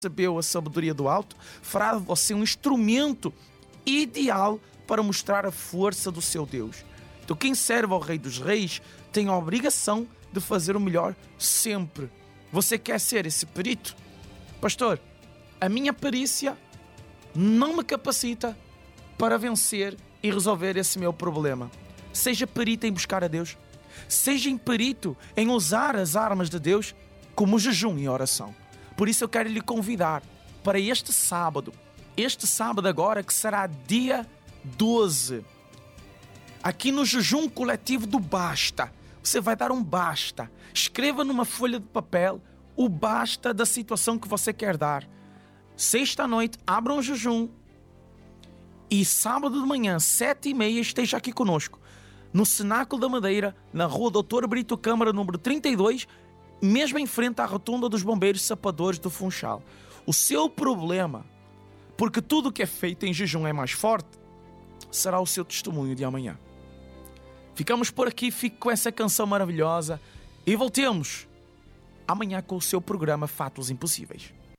recebeu a sabedoria do alto, fará de você um instrumento ideal para mostrar a força do seu Deus. Então quem serve ao Rei dos Reis tem a obrigação de fazer o melhor sempre. Você quer ser esse perito? Pastor, a minha perícia não me capacita para vencer e resolver esse meu problema. Seja perito em buscar a Deus. Seja perito em usar as armas de Deus como jejum e oração. Por isso eu quero lhe convidar para este sábado agora, que será dia 12, aqui no jejum coletivo do basta. Você vai dar um basta. Escreva numa folha de papel o basta da situação que você quer dar. Sexta noite, abra um jejum. E sábado de manhã, 7h30, esteja aqui conosco. No Cenáculo da Madeira, na rua Doutor Brito Câmara, número 32, mesmo em frente à rotunda dos bombeiros sapadores do Funchal. O seu problema, porque tudo que é feito em jejum é mais forte, será o seu testemunho de amanhã. Ficamos por aqui, fique com essa canção maravilhosa e voltemos amanhã com o seu programa Fatos Impossíveis.